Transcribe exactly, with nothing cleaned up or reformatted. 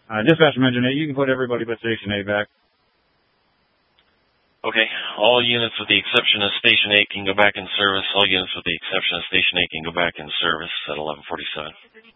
Uh, dispatch from Engine eight, you can put everybody but Station A back. Okay. All units with the exception of Station eight can go back in service. All units with the exception of Station eight can go back in service at eleven forty-seven.